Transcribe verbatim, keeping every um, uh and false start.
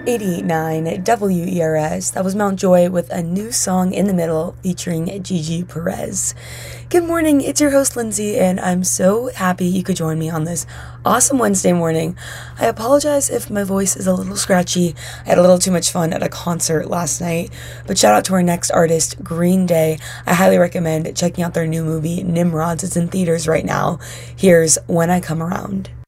eighty-nine W E R S. That was Mountjoy with a new song in the middle featuring Gigi Perez. Good morning, it's your host Lindsay, and I'm so happy you could join me on this awesome Wednesday morning. I apologize if my voice is a little scratchy. I had a little too much fun at a concert last night, but shout out to our next artist, Green Day. I highly recommend checking out their new movie, Nimrods. It's in theaters right now. Here's When I Come Around.